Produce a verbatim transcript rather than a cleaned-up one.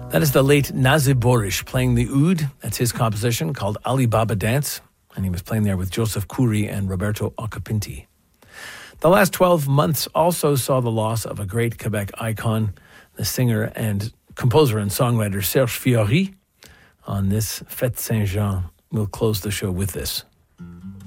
That is the late Nazib Borish playing the oud. That's his composition called Ali Baba Dance. And he was playing there with Joseph Khoury and Roberto Occhipinti. The last twelve months also saw the loss of a great Quebec icon, the singer and composer and songwriter Serge Fiori. On this Fête Saint-Jean, we'll close the show with this.